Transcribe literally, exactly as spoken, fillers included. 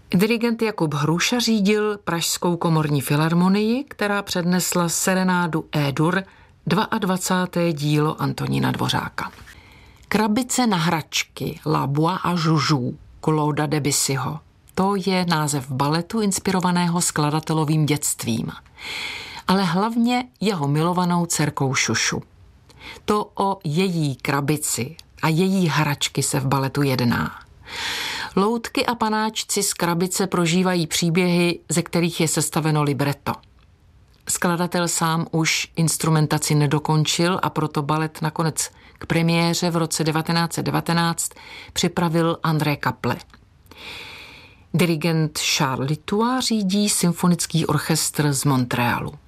Dirigent Jakub Hruša řídil Pražskou komorní filharmonii, která přednesla serenádu E-dur, dvacáté druhé dílo Antonína Dvořáka. Krabice na hračky La Bois à Joujou Clauda Debussyho. To je název baletu inspirovaného skladatelovým dětstvím, ale hlavně jeho milovanou dcerkou Šušu. To o její krabici a její hračky se v baletu jedná. Loutky a panáčci z krabice prožívají příběhy, ze kterých je sestaveno libreto. Skladatel sám už instrumentaci nedokončil a proto balet nakonec k premiéře v roce devatenáct set devatenáct připravil André Kaple. Dirigent Charles Litua řídí symfonický orchestr z Montrealu.